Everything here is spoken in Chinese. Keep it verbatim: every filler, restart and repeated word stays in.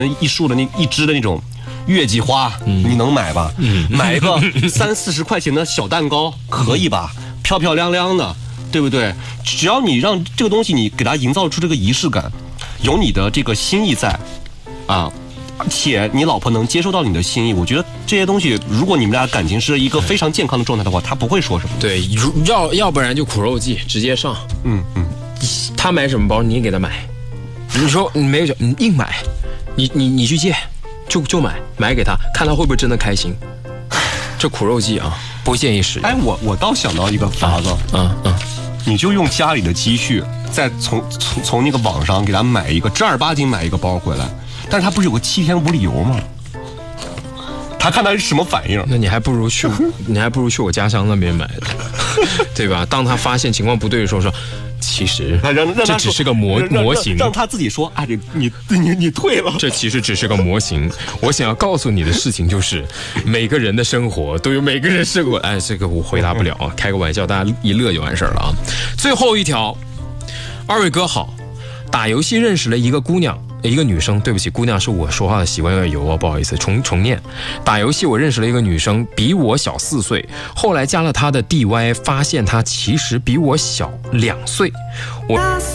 一束的那一支的那种月季花，嗯、你能买吧？嗯、买一个三四十块钱的小蛋糕，可以吧？漂漂亮亮的，对不对？只要你让这个东西，你给它营造出这个仪式感，有你的这个心意在，啊。且你老婆能接受到你的心意，我觉得这些东西，如果你们俩感情是一个非常健康的状态的话，他不会说什么。 对，要要不然就苦肉计，直接上。嗯嗯，他买什么包，你也给他买。你说你没有钱，你硬买，你你你去借，就就买，买给他，看他会不会真的开心。这苦肉计啊，不建议使用。 哎，我我倒想到一个法子，嗯嗯，你就用家里的积蓄，再从从从那个网上给他买一个正儿八经买一个包回来。但是他不是有个七天无理由吗？他看他是什么反应？ 那你还不如去，你还不如去我家乡那边买的，对吧？当他发现情况不对的时候，说，其实这只是个模模型， 让他自己说，哎，你你你你退了。 这其实只是个模型。我想要告诉你的事情就是，每个人的生活都有每个人生活。哎，这个我回答不了啊，开个玩笑，大家一乐就完事儿了啊。最后一条，二位哥好，打游戏认识了一个姑娘。一个女生，对不起，姑娘是我说话的习惯有点油啊，不好意思，重重念。打游戏我认识了一个女生，比我小四岁，后来加了她的 D Y， 发现她其实比我小两岁。我。